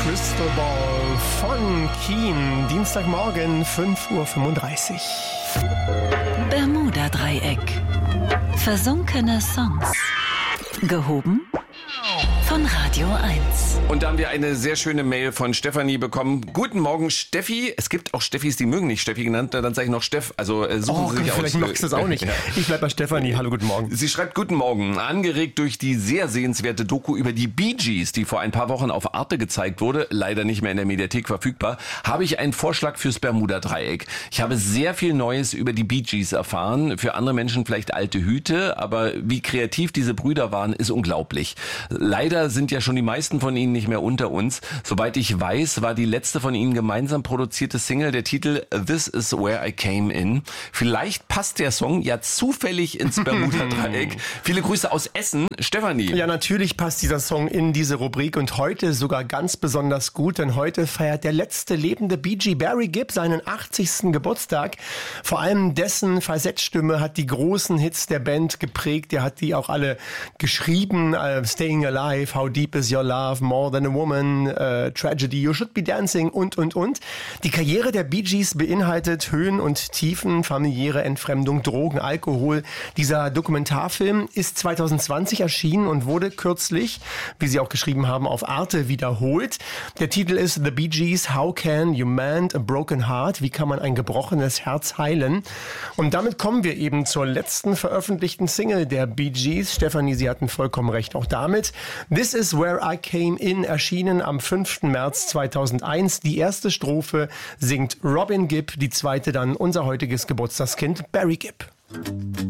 Crystal Ball von Keen. Dienstagmorgen, 5:35 Uhr. Bermuda-Dreieck. Versunkene Songs. Gehoben von Radio 1. Und da haben wir eine sehr schöne Mail von Stefanie bekommen. Guten Morgen, Steffi. Es gibt auch Steffis, die mögen nicht Steffi genannt. Dann sage ich noch Steff. Also suchen Sie sich aus. Vielleicht magst du es auch nicht. Ja. Ich bleib bei Stefanie. Hallo, guten Morgen. Sie schreibt, guten Morgen. Angeregt durch die sehr sehenswerte Doku über die Bee Gees, die vor ein paar Wochen auf Arte gezeigt wurde, leider nicht mehr in der Mediathek verfügbar, habe ich einen Vorschlag fürs Bermuda-Dreieck. Ich habe sehr viel Neues über die Bee Gees erfahren. Für andere Menschen vielleicht alte Hüte, aber wie kreativ diese Brüder waren, ist unglaublich. Leider sind ja schon die meisten von ihnen nicht mehr unter uns. Soweit ich weiß, war die letzte von ihnen gemeinsam produzierte Single der Titel This Is Where I Came In. Vielleicht passt der Song ja zufällig ins Bermuda-Dreieck. Viele Grüße aus Essen. Stefanie. Ja, natürlich passt dieser Song in diese Rubrik und heute sogar ganz besonders gut, denn heute feiert der letzte lebende Bee Gee, Barry Gibb, seinen 80. Geburtstag. Vor allem dessen Falsettstimme hat die großen Hits der Band geprägt. Er hat die auch alle geschrieben. Staying Alive, How Deep Is Your Love, More Than a Woman, Tragedy, You Should Be Dancing und. Die Karriere der Bee Gees beinhaltet Höhen und Tiefen, familiäre Entfremdung, Drogen, Alkohol. Dieser Dokumentarfilm ist 2020 erschienen und wurde kürzlich, wie Sie auch geschrieben haben, auf Arte wiederholt. Der Titel ist The Bee Gees, How Can You Mend a Broken Heart? Wie kann man ein gebrochenes Herz heilen? Und damit kommen wir eben zur letzten veröffentlichten Single der Bee Gees. Stefanie, Sie hatten vollkommen recht, auch damit. This Is Where I Came In, erschienen am 5. März 2001. Die erste Strophe singt Robin Gibb, die zweite dann unser heutiges Geburtstagskind Barry Gibb.